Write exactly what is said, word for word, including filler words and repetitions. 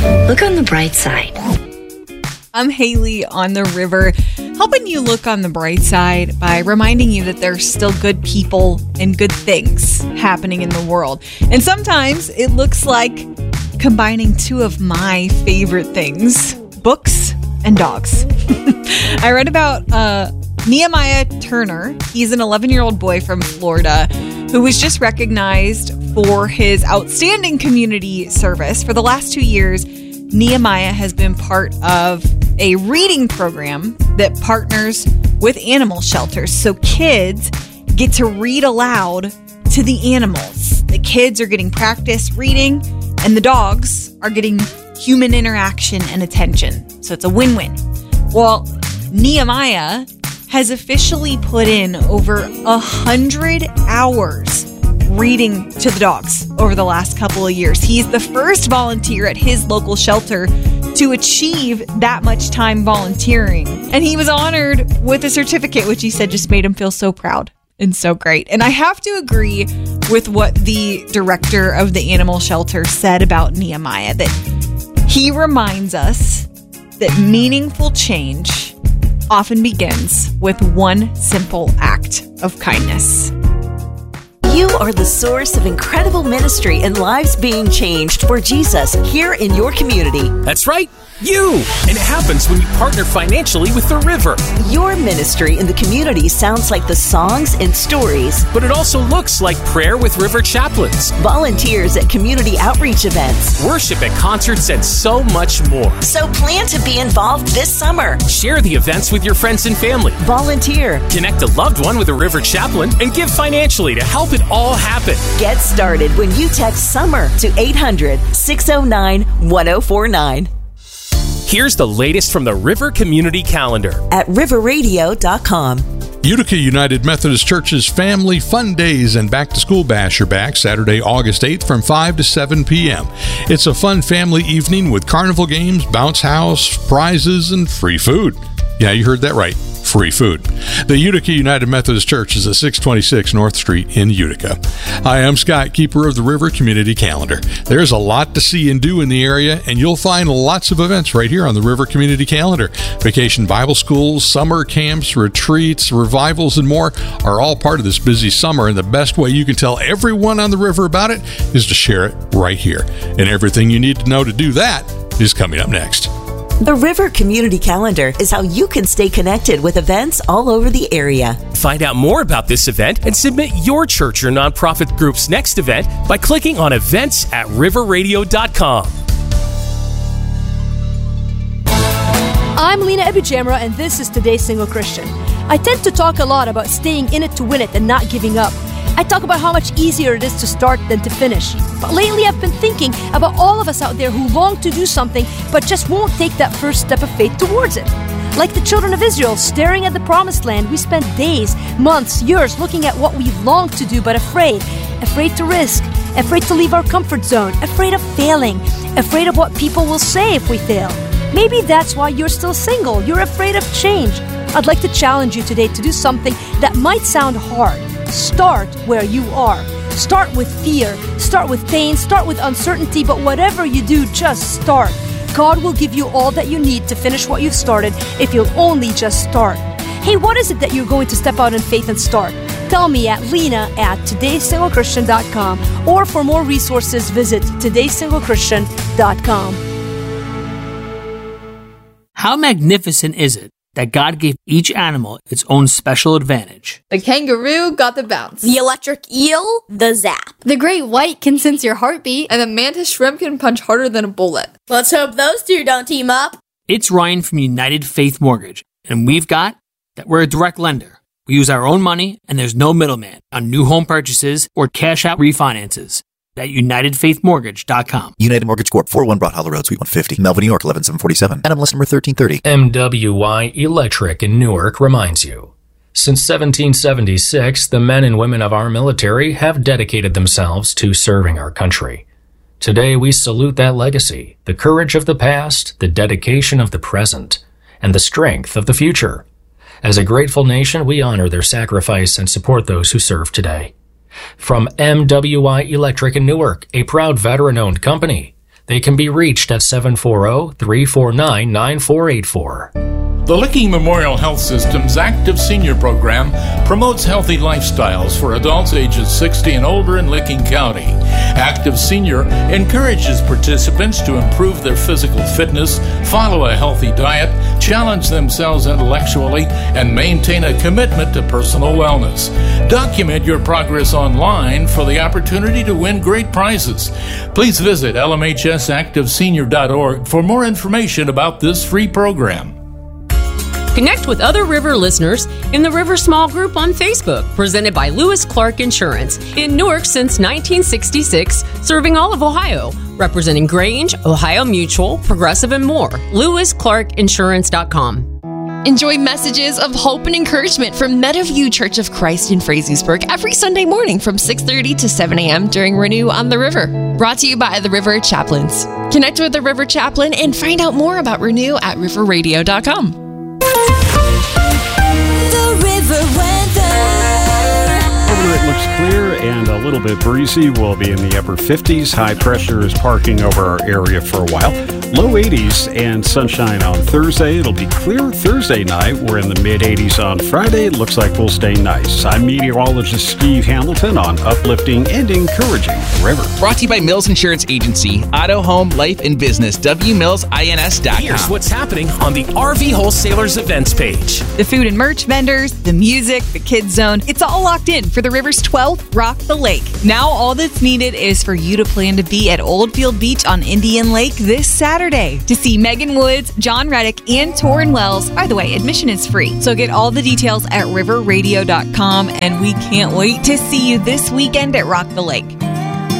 Look on the bright side. I'm Haley on the river, helping you look on the bright side by reminding you that there's still good people and good things happening in the world. And sometimes it looks like combining two of my favorite things, books and dogs. I read about uh, Nehemiah Turner. He's an eleven-year-old boy from Florida who was just recognized for his outstanding community service. For the last two years, Nehemiah has been part of a reading program that partners with animal shelters. So kids get to read aloud to the animals. The kids are getting practice reading, and the dogs are getting human interaction and attention. So it's a win-win. Well, Nehemiah has officially put in over a hundred hours reading to the dogs over the last couple of years. He's the first volunteer at his local shelter to achieve that much time volunteering. And he was honored with a certificate, which he said just made him feel so proud and so great. And I have to agree with what the director of the animal shelter said about Nehemiah, that he reminds us that meaningful change often begins with one simple act of kindness. You are the source of incredible ministry and lives being changed for Jesus here in your community. That's right, you! And it happens when you partner financially with the river. Your ministry in the community sounds like the songs and stories. But it also looks like prayer with river chaplains, volunteers at community outreach events, worship at concerts, and so much more. So plan to be involved this summer. Share the events with your friends and family. Volunteer. Connect a loved one with a river chaplain and give financially to help it all happen. Get started when you text SUMMER to eight hundred, six oh nine, one oh four nine. Here's the latest from the River Community Calendar at river radio dot com. Utica United Methodist Church's Family Fun Days and Back to School Bash are back Saturday, August eighth from five to seven p.m. It's a fun family evening with carnival games, bounce house, prizes, and free food. Yeah, you heard that right. Free food. The Utica United Methodist Church is at six twenty-six North Street in Utica. Hi, I'm Scott, keeper of the River Community Calendar. There's a lot to see and do in the area, and you'll find lots of events right here on the River Community Calendar. Vacation Bible schools, summer camps, retreats, revivals, and more are all part of this busy summer, and the best way you can tell everyone on the river about it is to share it right here. And everything you need to know to do that is coming up next. The River Community Calendar is how you can stay connected with events all over the area. Find out more about this event and submit your church or nonprofit group's next event by clicking on events at river radio dot com. I'm Lena Ebujamra, and this is Today's Single Christian. I tend to talk a lot about staying in it to win it and not giving up. I talk about how much easier it is to start than to finish. But lately I've been thinking about all of us out there who long to do something but just won't take that first step of faith towards it. Like the children of Israel staring at the promised land, we spent days, months, years looking at what we longed to do but afraid. Afraid to risk, afraid to leave our comfort zone, afraid of failing, afraid of what people will say if we fail. Maybe that's why you're still single. You're afraid of change. I'd like to challenge you today to do something that might sound hard. Start where you are. Start with fear. Start with pain. Start with uncertainty. But whatever you do, just start. God will give you all that you need to finish what you've started if you'll only just start. Hey, what is it that you're going to step out in faith and start? Tell me at Lena at todays single christian dot com, or for more resources, visit todays single christian dot com. How magnificent is it that God gave each animal its own special advantage? The kangaroo got the bounce. The electric eel, the zap. The great white can sense your heartbeat. And the mantis shrimp can punch harder than a bullet. Let's hope those two don't team up. It's Ryan from United Faith Mortgage, and we've got that we're a direct lender. We use our own money, and there's no middleman on new home purchases or cash-out refinances. At united faith mortgage dot com. United Mortgage Corp, four oh one Broad Hollow Road, Suite one fifty, Melville, New York, eleven seven forty-seven. N M L S number thirteen thirty. M W Y Electric in Newark reminds you. Since seventeen seventy-six, the men and women of our military have dedicated themselves to serving our country. Today, we salute that legacy, the courage of the past, the dedication of the present, and the strength of the future. As a grateful nation, we honor their sacrifice and support those who serve today. From M W I Electric in Newark, a proud veteran-owned company, They can be reached at seven four zero, three four nine, nine four eight four. The Licking Memorial Health System's Active Senior Program promotes healthy lifestyles for adults ages sixty and older in Licking County. Active Senior encourages participants to improve their physical fitness, follow a healthy diet, challenge themselves intellectually, and maintain a commitment to personal wellness. Document your progress online for the opportunity to win great prizes. Please visit L M H S active senior dot org for more information about this free program. Connect with other River listeners in the River Small Group on Facebook, presented by Lewis Clark Insurance. In Newark since nineteen sixty-six, serving all of Ohio, representing Grange, Ohio Mutual, Progressive, and more. lewis clark insurance dot com. Enjoy messages of hope and encouragement from Meadowview Church of Christ in Frazeysburg every Sunday morning from six thirty to seven a.m. during Renew on the River. Brought to you by the River Chaplains. Connect with the River Chaplain and find out more about Renew at river radio dot com. It looks clear and a little bit breezy. We'll be in the upper fifties. High pressure is parking over our area for a while. Low eighties and sunshine on Thursday. It'll be clear Thursday night. We're in the mid eighties on Friday. It looks like we'll stay nice. I'm meteorologist Steve Hamilton on Uplifting and Encouraging River. Brought to you by Mills Insurance Agency. Auto, home, life, and business. W mills ins dot com. Here's what's happening on the R V Wholesalers events page. The food and merch vendors, the music, the kids zone, it's all locked in for the River's twelfth Rock the Lake. Now all that's needed is for you to plan to be at Oldfield Beach on Indian Lake this Saturday to see Megan Woods, John Reddick, and Torrin Wells. By the way, admission is free, so get all the details at river radio dot com, and we can't wait to see you this weekend at Rock the Lake.